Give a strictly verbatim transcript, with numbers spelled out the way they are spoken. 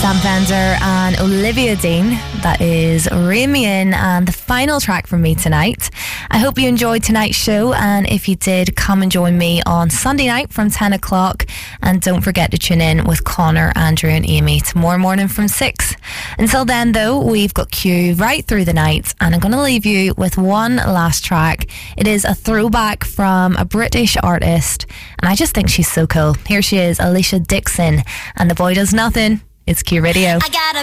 Sam Fender and Olivia Dean. That is Rein Me In, and the final track from me tonight. I hope you enjoyed tonight's show, and if you did, come and join me on Sunday night from ten o'clock, and don't forget to tune in with Connor, Andrew and Amy tomorrow morning from six. Until then though, we've got Q right through the night, and I'm going to leave you with one last track. It is a throwback from a British artist, and I just think she's so cool. Here she is, Alicia Dixon, and The Boy Does Nothing. It's Q Radio. I got a